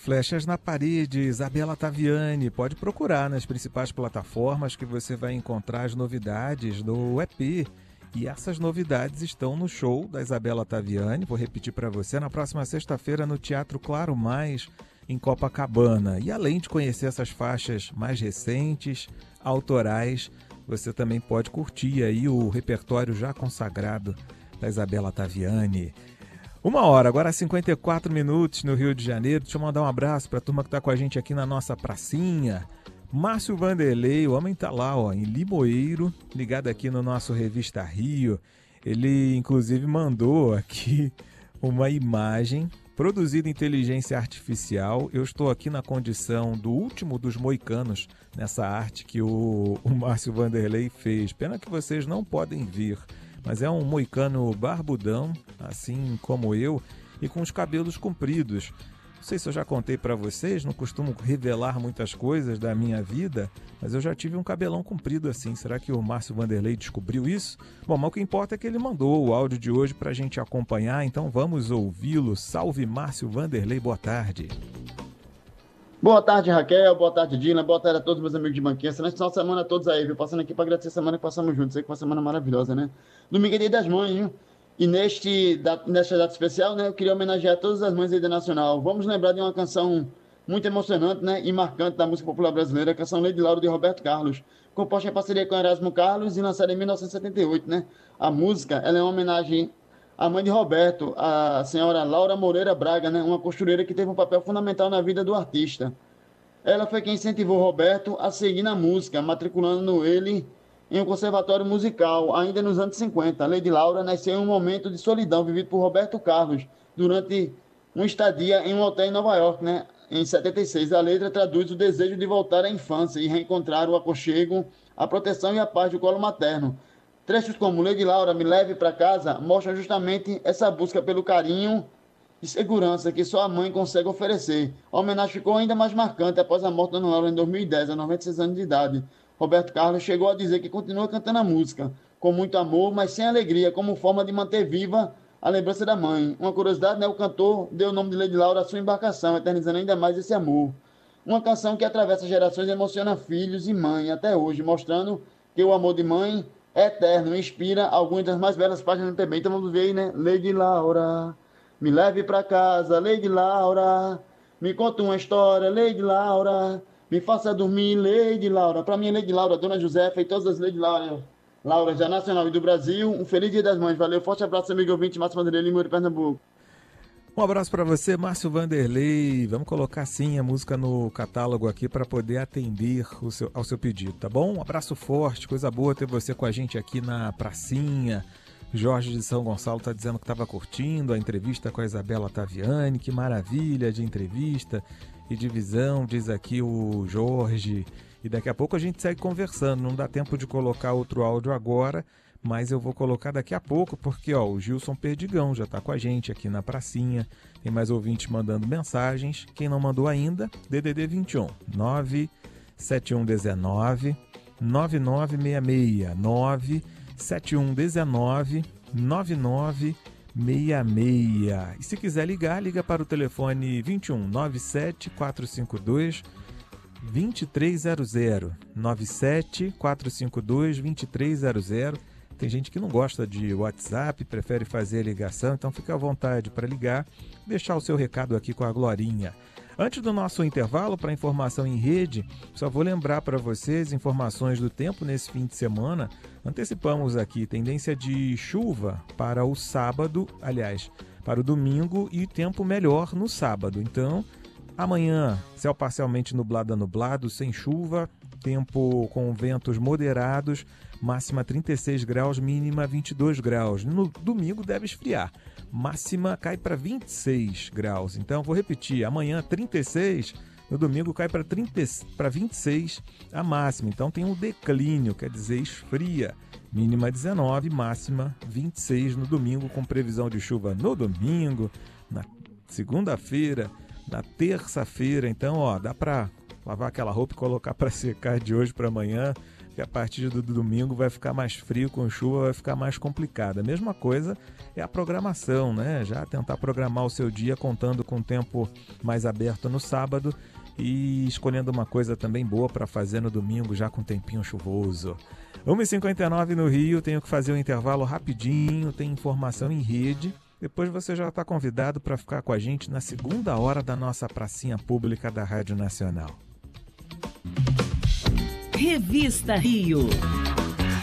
Flechas na Parede, Isabela Taviani. Pode procurar nas principais plataformas que você vai encontrar as novidades do EP. E essas novidades estão no show da Isabela Taviani. Vou repetir para você, na próxima sexta-feira no Teatro Claro Mais, em Copacabana. E além de conhecer essas faixas mais recentes, autorais, você também pode curtir aí o repertório já consagrado da Isabela Taviani. 1h, agora 54 minutos no Rio de Janeiro. Deixa eu mandar um abraço para a turma que está com a gente aqui na nossa pracinha. Márcio Vanderlei, o homem tá lá, ó, em Limoeiro, ligado aqui no nosso Revista Rio. Ele, inclusive, mandou aqui uma imagem produzida em inteligência artificial. Eu estou aqui na condição do último dos moicanos nessa arte que o Márcio Vanderlei fez. Pena que vocês não podem ver, mas é um moicano barbudão, assim como eu, e com os cabelos compridos. Não sei se eu já contei para vocês, não costumo revelar muitas coisas da minha vida, mas eu já tive um cabelão comprido assim. Será que o Márcio Vanderlei descobriu isso? Bom, mas o que importa é que ele mandou o áudio de hoje para a gente acompanhar, então vamos ouvi-lo. Salve, Márcio Vanderlei, boa tarde. Boa tarde, Raquel. Boa tarde, Dina. Boa tarde a todos meus amigos de banquinha. Excelente final de semana a todos aí, viu? Passando aqui para agradecer a semana que passamos juntos. Sei que foi uma semana maravilhosa, né? Domingo é Dia das Mães, viu? E nesta data especial, né, eu queria homenagear todas as mães aí da Nacional. Vamos lembrar de uma canção muito emocionante, né, e marcante da música popular brasileira, a canção Lei de Laura de Roberto Carlos, composta em parceria com Erasmo Carlos e lançada em 1978, né? A música, ela é uma homenagem à mãe de Roberto, a senhora Laura Moreira Braga, né, uma costureira que teve um papel fundamental na vida do artista. Ela foi quem incentivou Roberto a seguir na música, matriculando ele em um conservatório musical, ainda nos anos 50. Lady Laura nasceu em um momento de solidão vivido por Roberto Carlos durante uma estadia em um hotel em Nova York, né? Em 76. A letra traduz o desejo de voltar à infância e reencontrar o aconchego, a proteção e a paz do colo materno. Trechos como Lady Laura, Me Leve para Casa mostram justamente essa busca pelo carinho e segurança que só a mãe consegue oferecer. A homenagem ficou ainda mais marcante após a morte da Dona Laura em 2010, a 96 anos de idade. Roberto Carlos chegou a dizer que continua cantando a música com muito amor, mas sem alegria, como forma de manter viva a lembrança da mãe. Uma curiosidade, né? O cantor deu o nome de Lady Laura à sua embarcação, eternizando ainda mais esse amor. Uma canção que atravessa gerações e emociona filhos e mãe até hoje, mostrando que o amor de mãe é eterno e inspira algumas das mais belas páginas do MPB. Então vamos ver aí, né? Lady Laura, me leve pra casa, Lady Laura, me conta uma história, Lady Laura, me faça dormir, Lady Laura. Para mim, Lady Laura, Dona Josefa e todas as Lady Laura da Nacional e do Brasil. Um feliz Dia das Mães. Valeu, forte abraço, amigo ouvinte, Márcio Vanderlei, Limoeiro, Pernambuco. Um abraço para você, Márcio Vanderlei. Vamos colocar sim a música no catálogo aqui para poder atender ao seu pedido, tá bom? Um abraço forte, coisa boa ter você com a gente aqui na pracinha. Jorge de São Gonçalo está dizendo que estava curtindo a entrevista com a Isabela Taviani. Que maravilha de entrevista e de visão, diz aqui o Jorge. E daqui a pouco a gente segue conversando. Não dá tempo de colocar outro áudio agora, mas eu vou colocar daqui a pouco, porque ó, o Gilson Perdigão já está com a gente aqui na pracinha. Tem mais ouvintes mandando mensagens. Quem não mandou ainda, DDD 21 97119 9966 97119 9966. E se quiser ligar, liga para o telefone 21 97 452 2300 97 452 2300. Tem gente que não gosta de WhatsApp, prefere fazer a ligação, então fica à vontade para ligar, deixar o seu recado aqui com a Glorinha. Antes do nosso intervalo para informação em rede, só vou lembrar para vocês informações do tempo nesse fim de semana. Antecipamos aqui tendência de chuva para o sábado, aliás, para o domingo, e tempo melhor no sábado. Então, amanhã, céu parcialmente nublado a nublado, sem chuva, tempo com ventos moderados, máxima 36 graus, mínima 22 graus. No domingo deve esfriar, máxima cai para 26 graus. Então, vou repetir, amanhã 36, no domingo cai para 26 a máxima. Então, tem um declínio, quer dizer, esfria. Mínima 19, máxima 26 no domingo, com previsão de chuva no domingo, na segunda-feira, na terça-feira. Então, ó, dá para lavar aquela roupa e colocar para secar de hoje para amanhã. que a partir do domingo vai ficar mais frio, com chuva vai ficar mais complicado. A mesma coisa é a programação, né? Já tentar programar o seu dia contando com o tempo mais aberto no sábado e escolhendo uma coisa também boa para fazer no domingo, já com tempinho chuvoso. 1h59 no Rio, tenho que fazer um intervalo rapidinho, tem informação em rede. Depois você já está convidado para ficar com a gente na segunda hora da nossa pracinha pública da Rádio Nacional. Revista Rio.